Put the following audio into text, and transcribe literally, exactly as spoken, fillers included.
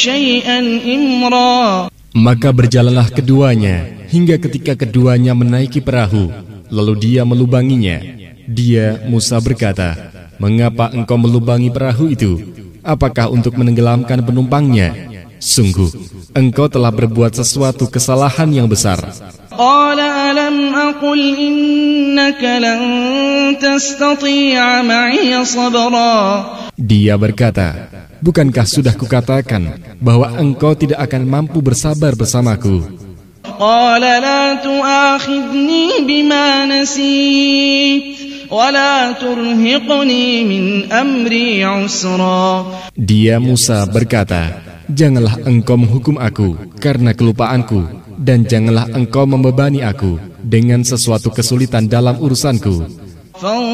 Maka berjalanlah keduanya hingga ketika keduanya menaiki perahu, lalu dia melubanginya. Dia, Musa, berkata, "Mengapa engkau melubangi perahu itu? Apakah untuk menenggelamkan penumpangnya? Sungguh, engkau telah berbuat sesuatu kesalahan yang besar." Dia berkata, "Bukankah sudah kukatakan bahwa engkau tidak akan mampu bersabar bersamaku?" Dia, Musa, berkata, "Janganlah engkau menghukum aku karena kelupaanku, dan janganlah engkau membebani aku dengan sesuatu kesulitan dalam urusanku."